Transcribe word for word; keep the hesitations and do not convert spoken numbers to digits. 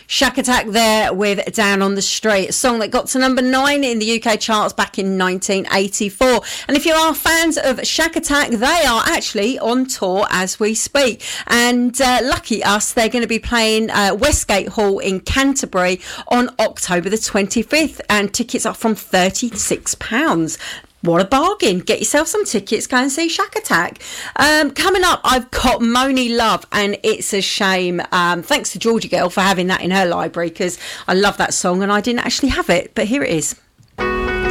Shack Attack there with Down on the Street, a song that got to number nine in the U K charts back in nineteen eighty-four. And if you are fans of Shack Attack, they are actually on tour as we speak. And uh, lucky us, they're going to be playing uh, Westgate Hall in Canterbury on October the twenty-fifth, and tickets are from thirty-six pounds. What a bargain. Get yourself some tickets, go and see Shack Attack. Um, coming up, I've got Monie Love, and It's a Shame. Um, thanks to Georgie Girl for having that in her library, because I love that song and I didn't actually have it, but here it is.